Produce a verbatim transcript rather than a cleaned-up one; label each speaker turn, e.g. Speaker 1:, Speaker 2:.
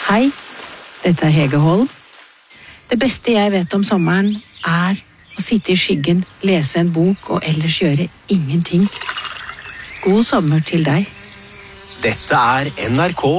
Speaker 1: Hei, dette er Hege Holm. Det beste jeg vet om sommeren er å sitte i skyggen, lese en bok og ellers gjøre ingenting. God sommer til deg.
Speaker 2: Dette er N R K